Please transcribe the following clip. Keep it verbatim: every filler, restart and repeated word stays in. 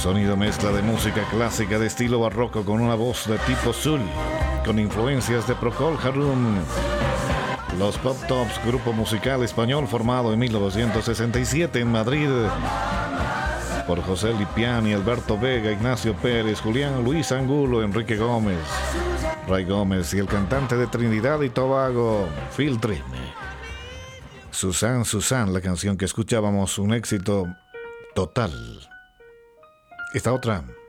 Sonido mezcla de música clásica de estilo barroco con una voz de tipo soul, con influencias de Procol Harum. Los Pop Tops, grupo musical español formado en mil novecientos sesenta y siete en Madrid por José Lipiani, Alberto Vega, Ignacio Pérez, Julián Luis Angulo, Enrique Gómez, Ray Gómez y el cantante de Trinidad y Tobago, Phil Trim. Susan, Susan, la canción que escuchábamos, un éxito total. Esta otra